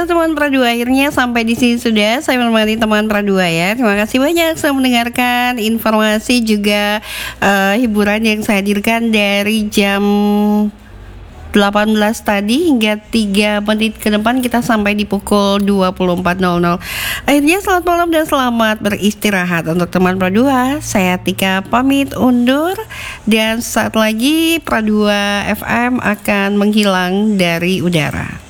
Baiklah teman Pradua, akhirnya sampai di sini sudah saya menemani teman Pradua ya. Terima kasih banyak sudah mendengarkan informasi juga hiburan yang saya hadirkan dari jam 18 tadi hingga 3 menit ke depan kita sampai di pukul 24.00. Akhirnya selamat malam dan selamat beristirahat untuk teman Pradua. Saya Tika pamit undur dan saat lagi Pradua FM akan menghilang dari udara.